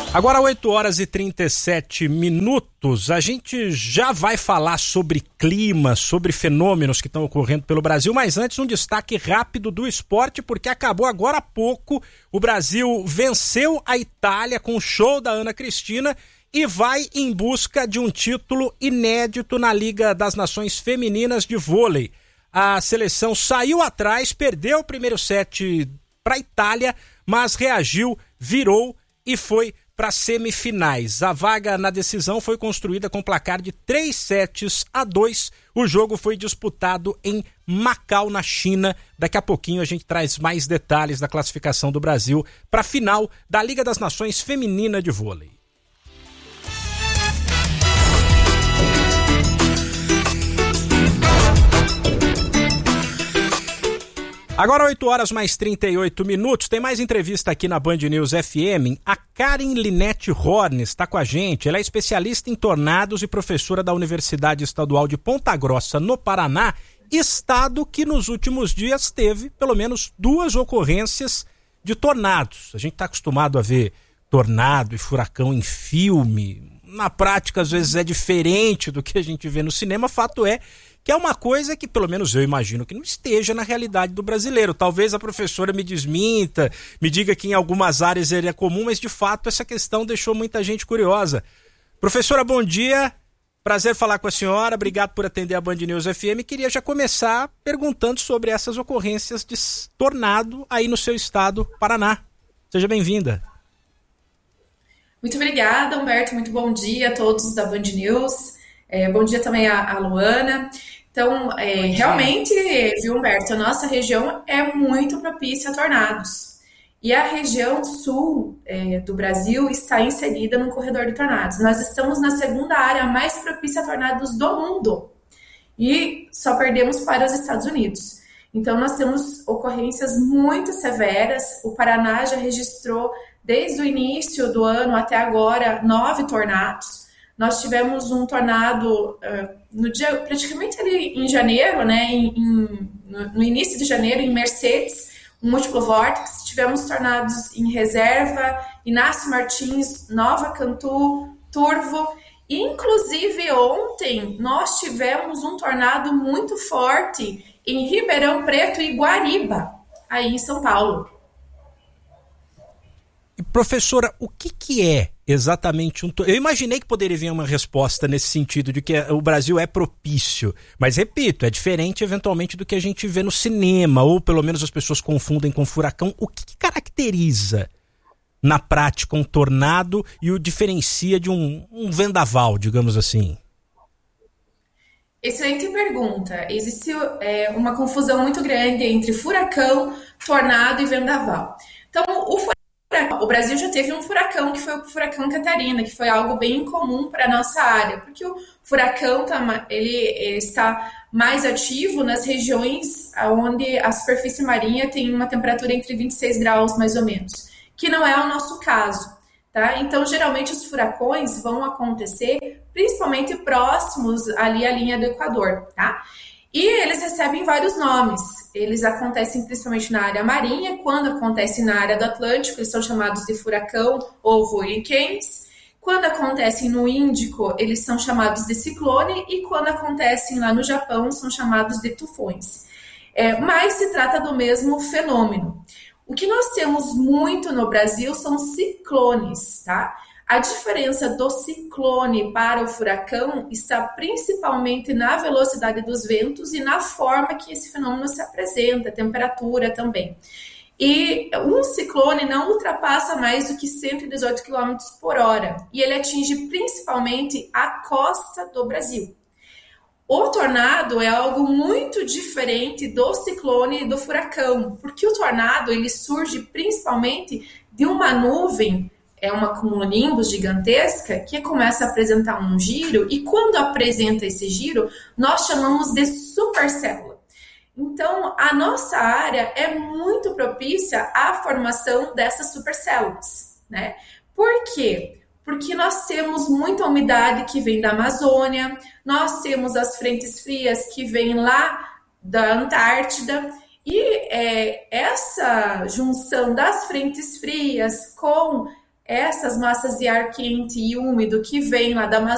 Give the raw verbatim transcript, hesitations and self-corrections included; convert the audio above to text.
Agora oito horas e trinta e sete minutos, a gente já vai falar sobre clima, sobre fenômenos que estão ocorrendo pelo Brasil, mas antes um destaque rápido do esporte, porque acabou agora há pouco, o Brasil venceu a Itália com o show da Ana Cristina e vai em busca de um título inédito na Liga das Nações Femininas de Vôlei. A seleção saiu atrás, perdeu o primeiro set para a Itália, mas reagiu, virou e foi para as semifinais. A vaga na decisão foi construída com placar de três sets a dois. O jogo foi disputado em Macau, na China. Daqui a pouquinho a gente traz mais detalhes da classificação do Brasil para a final da Liga das Nações Feminina de Vôlei. Agora oito horas mais trinta e oito minutos, tem mais entrevista aqui na Band News F M. A Karen Linete Horn está com a gente, ela é especialista em tornados e professora da Universidade Estadual de Ponta Grossa, no Paraná, estado que nos últimos dias teve pelo menos duas ocorrências de tornados. A gente está acostumado a ver tornado e furacão em filme, na prática às vezes é diferente do que a gente vê no cinema. Fato é que é uma coisa que, pelo menos eu imagino, que não esteja na realidade do brasileiro. Talvez a professora me desminta, me diga que em algumas áreas ele é comum, mas de fato essa questão deixou muita gente curiosa. Professora, bom dia, prazer falar com a senhora, obrigado por atender a Band News F M. Queria já começar perguntando sobre essas ocorrências de tornado aí no seu estado, Paraná. Seja bem-vinda. Muito obrigada, Humberto, muito bom dia a todos da Band News. É, bom dia também a, a Luana. Então, é, realmente, viu, Humberto, a nossa região é muito propícia a tornados. E a região sul é, do Brasil está inserida no corredor de tornados. Nós estamos na segunda área mais propícia a tornados do mundo. E só perdemos para os Estados Unidos. Então, nós temos ocorrências muito severas. O Paraná já registrou, desde o início do ano até agora, nove tornados. Nós tivemos um tornado uh, no dia, praticamente ali em janeiro, né, em, em, no, no início de janeiro, em Mercedes, um múltiplo vórtice. Tivemos tornados em Reserva, Inácio Martins, Nova Cantu, Turvo. E, inclusive, ontem nós tivemos um tornado muito forte em Ribeirão Preto e Guariba, aí em São Paulo. Professora, o que, que é exatamente um... Eu imaginei que poderia vir uma resposta nesse sentido, de que o Brasil é propício, mas repito, é diferente eventualmente do que a gente vê no cinema, ou pelo menos as pessoas confundem com furacão. O que, que caracteriza na prática um tornado e o diferencia de um, um vendaval, digamos assim? Excelente pergunta. Existe é, uma confusão muito grande entre furacão, tornado e vendaval. Então, o furacão O Brasil já teve um furacão, que foi o furacão Catarina, que foi algo bem incomum para a nossa área, porque o furacão tá, ele, ele está mais ativo nas regiões onde a superfície marinha tem uma temperatura entre vinte e seis graus, mais ou menos, que não é o nosso caso, tá? Então, geralmente, os furacões vão acontecer principalmente próximos ali à linha do Equador, tá? E eles recebem vários nomes. Eles acontecem principalmente na área marinha. Quando acontecem na área do Atlântico, eles são chamados de furacão ou hurricanes. Quando acontecem no Índico, eles são chamados de ciclone. E quando acontecem lá no Japão, são chamados de tufões. É, mas se trata do mesmo fenômeno. O que nós temos muito no Brasil são ciclones, tá? A diferença do ciclone para o furacão está principalmente na velocidade dos ventos e na forma que esse fenômeno se apresenta, a temperatura também. E um ciclone não ultrapassa mais do que cento e dezoito quilômetros por hora e ele atinge principalmente a costa do Brasil. O tornado é algo muito diferente do ciclone e do furacão, porque o tornado ele surge principalmente de uma nuvem, é uma cumulonimbus gigantesca que começa a apresentar um giro e quando apresenta esse giro, nós chamamos de supercélula. Então, a nossa área é muito propícia à formação dessas supercélulas, né? Por quê? Porque nós temos muita umidade que vem da Amazônia, nós temos as frentes frias que vêm lá da Antártida e é, essa junção das frentes frias com essas massas de ar quente e úmido que vêm lá da Amazônia